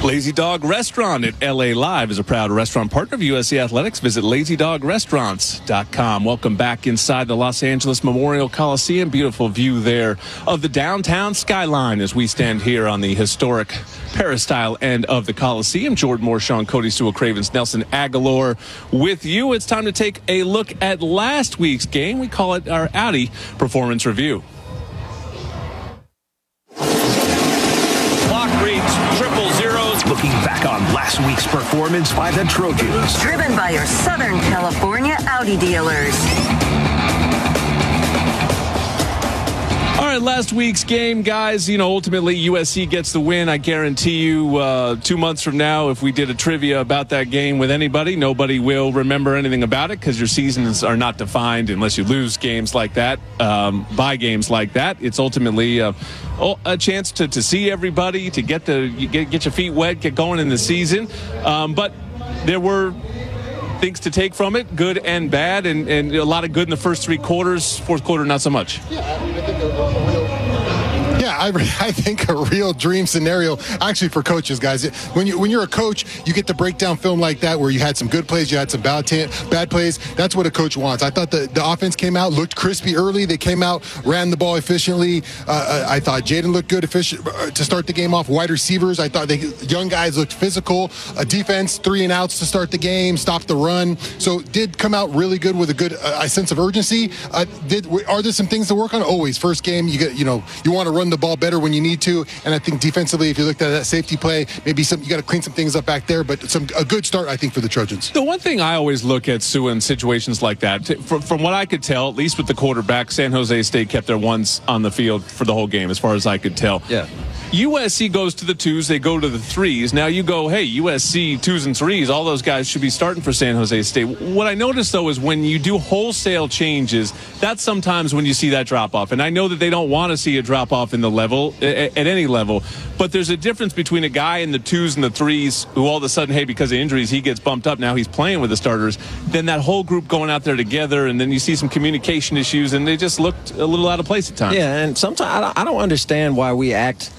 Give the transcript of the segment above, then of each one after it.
Lazy Dog Restaurant at LA Live is a proud restaurant partner of USC Athletics. Visit lazydogrestaurants.com. Welcome back inside the Los Angeles Memorial Coliseum. Beautiful view there of the downtown skyline as we stand here on the historic peristyle end of the Coliseum. Jordan Moore, Sean Cody, Sewell Cravens, Nelson Aguilar with you. It's time to take a look at last week's game. We call it our Audi Performance Review. Clock reads 000. Looking back on last week's performance by the Trojans. Driven by your Southern California Audi dealers. All right, last week's game, guys, ultimately USC gets the win. I guarantee you 2 months from now, if we did a trivia about that game with anybody, nobody will remember anything about it because your seasons are not defined unless you lose games like that, by games like that. It's ultimately a chance to see everybody, to get your feet wet, get going in the season. But there were things to take from it, good and bad, and a lot of good in the first three quarters. Fourth quarter, not so much. I think a real dream scenario, actually, for coaches, guys. When you're a coach, you get to break down film like that where you had some good plays, you had some bad plays. That's what a coach wants. I thought the offense came out, looked crispy early. They came out, ran the ball efficiently. I thought Jaden looked good to start the game off. Wide receivers, I thought young guys looked physical. Defense, 3 and outs to start the game, stopped the run. So did come out really good with a good sense of urgency. Are there some things to work on? Always. First game, you want to run the ball better when you need to, and I think defensively, if you looked at that safety play, maybe you got to clean some things up back there, but a good start, I think, for the Trojans. The one thing I always look at, Sue, in situations like that, from what I could tell, at least with the quarterback, San Jose State kept their ones on the field for the whole game, as far as I could tell. Yeah. USC goes to the 2s, they go to the 3s. Now you go, hey, USC 2s and 3s, all those guys should be starting for San Jose State. What I noticed, though, is when you do wholesale changes, that's sometimes when you see that drop-off. And I know that they don't want to see a drop-off in the level, at any level, but there's a difference between a guy in the 2s and the 3s who all of a sudden, hey, because of injuries, he gets bumped up, now he's playing with the starters, then that whole group going out there together, and then you see some communication issues, and they just looked a little out of place at times. Yeah, and sometimes I don't understand why we act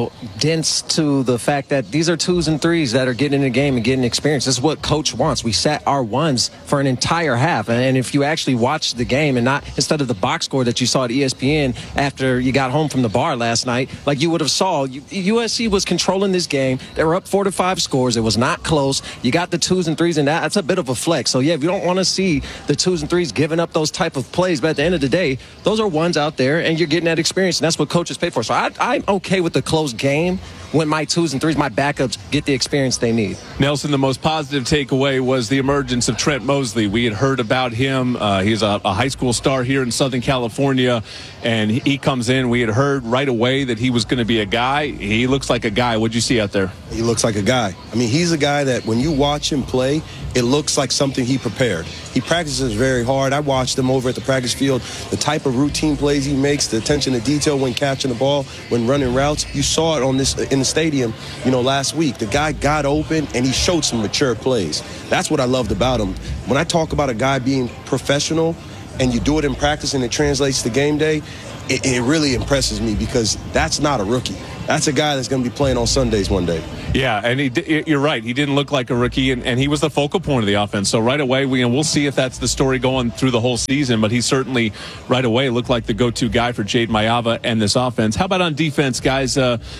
dense to the fact that these are 2s and 3s that are getting in the game and getting experience. This is what coach wants. We sat our 1s for an entire half. And if you actually watch the game and not instead of the box score that you saw at ESPN after you got home from the bar last night, like you would have saw, USC was controlling this game. They were up 4-5 scores. It was not close. You got the 2s and 3s, and that's a bit of a flex. So, yeah, if you don't want to see the 2s and 3s giving up those type of plays, but at the end of the day, those are 1s out there, and you're getting that experience, and that's what coaches pay for. So I'm okay with the close game when my 2s and 3s, my backups, get the experience they need. Nelson, the most positive takeaway was the emergence of Trent Mosley. We had heard about him. He's a high school star here in Southern California, and he comes in. We had heard right away that he was going to be a guy. He looks like a guy. What'd you see out there? He looks like a guy. I mean, he's a guy that when you watch him play, it looks like something he prepared. He practices very hard. I watched him over at the practice field. The type of routine plays he makes, the attention to detail when catching the ball, when running routes. You saw it in the stadium, last week. The guy got open, and he showed some mature plays. That's what I loved about him. When I talk about a guy being professional and you do it in practice and it translates to game day, it really impresses me because that's not a rookie. That's a guy that's going to be playing on Sundays one day. Yeah, and you're right. He didn't look like a rookie, and he was the focal point of the offense. So right away, we'll see if that's the story going through the whole season, but he certainly right away looked like the go-to guy for Jade Mayava and this offense. How about on defense, guys?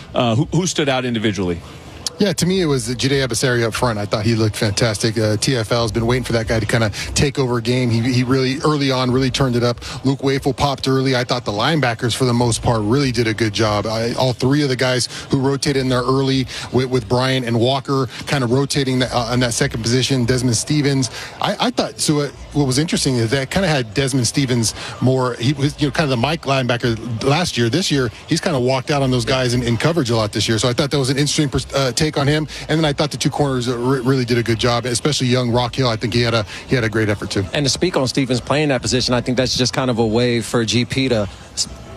Who stood out individually? Yeah, to me, it was Jide Abasari up front. I thought he looked fantastic. TFL has been waiting for that guy to kind of take over a game. He really, early on, really turned it up. Luke Wafel popped early. I thought the linebackers, for the most part, really did a good job. All 3 of the guys who rotated in there early with Bryant and Walker kind of rotating on that second position. Desmond Stevens. I thought, so what was interesting is that kind of had Desmond Stevens more, he was kind of the Mike linebacker last year. This year, he's kind of walked out on those guys in coverage a lot this year. So I thought that was an interesting take on him, and then I thought the 2 corners really did a good job, especially young Rock Hill. I think he had a great effort too. And to speak on Stevens playing that position, I think that's just kind of a way for GP to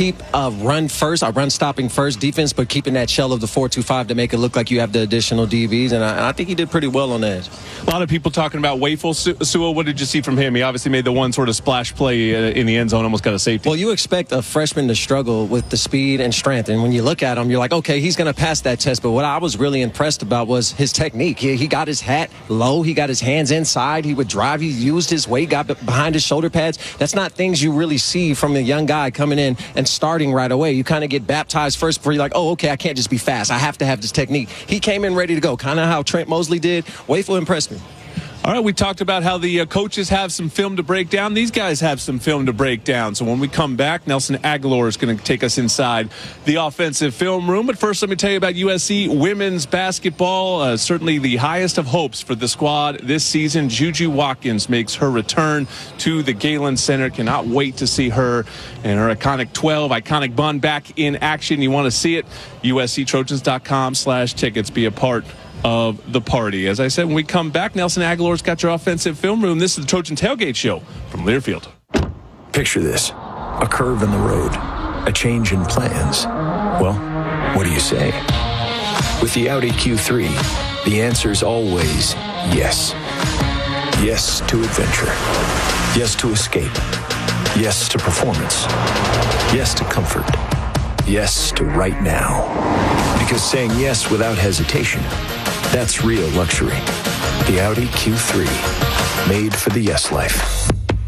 keep a run stopping first defense, but keeping that shell of the 4-2-5 to make it look like you have the additional DBs. And I think he did pretty well on the edge. A lot of people talking about Wafel. Sua, what did you see from him? He obviously made the one sort of splash play in the end zone, almost got a safety. Well, you expect a freshman to struggle with the speed and strength. And when you look at him, you're like, okay, he's going to pass that test. But what I was really impressed about was his technique. He got his hat low. He got his hands inside. He would drive. He used his weight, got behind his shoulder pads. That's not things you really see from a young guy coming in and starting right away. You kind of get baptized first before you're like, oh, okay, I can't just be fast. I have to have this technique. He came in ready to go, kind of how Trent Mosley did. Wafel impressed me. All right, we talked about how the coaches have some film to break down. These guys have some film to break down. So when we come back, Nelson Aguilar is going to take us inside the offensive film room. But first, let me tell you about USC women's basketball. Certainly the highest of hopes for the squad this season. Juju Watkins makes her return to the Galen Center. Cannot wait to see her and her iconic 12, iconic bun back in action. You want to see it? USCTrojans.com/tickets. Be a part of the party. As I said, when we come back, Nelson Aguilar's got your offensive film room. This is the Trojan Tailgate Show from Learfield. Picture this: a curve in the road, a change in plans. Well, what do you say? With the Audi Q3, the answer's always yes. Yes to adventure. Yes to escape. Yes to performance. Yes to comfort. Yes to right now. Because saying yes without hesitation, that's real luxury. The Audi Q3, made for the yes life.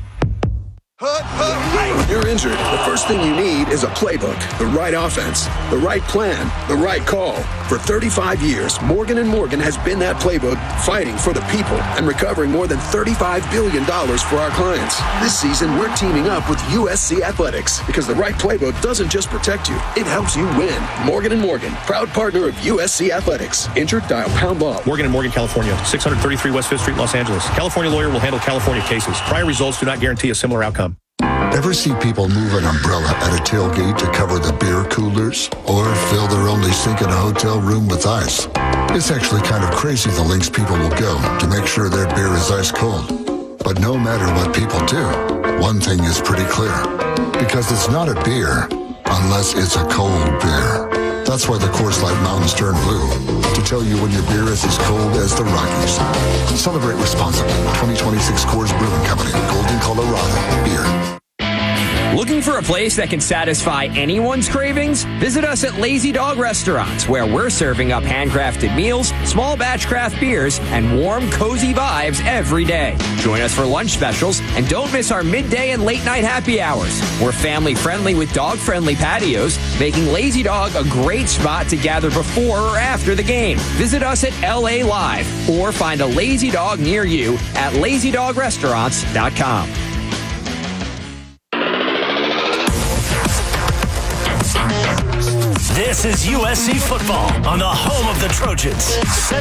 You're injured. The first thing you need is a playbook, the right offense, the right plan, the right call. For 35 years, Morgan & Morgan has been that playbook, fighting for the people and recovering more than $35 billion for our clients. This season, we're teaming up with USC Athletics because the right playbook doesn't just protect you, it helps you win. Morgan & Morgan, proud partner of USC Athletics. Injured? Dial #. Morgan & Morgan, California, 633 West 5th Street, Los Angeles. California lawyer will handle California cases. Prior results do not guarantee a similar outcome. Ever see people move an umbrella at a tailgate to cover the beer coolers? Or fill their only sink in a hotel room with ice? It's actually kind of crazy the lengths people will go to make sure their beer is ice cold. But no matter what people do, one thing is pretty clear. Because it's not a beer unless it's a cold beer. That's why the Coors Light Mountains turn blue, to tell you when your beer is as cold as the Rockies. Celebrate responsibly. 2026 Coors Brewing Company, Golden, Colorado. Beer. Looking for a place that can satisfy anyone's cravings? Visit us at Lazy Dog Restaurants, where we're serving up handcrafted meals, small batch craft beers, and warm, cozy vibes every day. Join us for lunch specials, and don't miss our midday and late night happy hours. We're family friendly with dog friendly patios, making Lazy Dog a great spot to gather before or after the game. Visit us at LA Live, or find a Lazy Dog near you at lazydogrestaurants.com. This is USC football on the home of the Trojans.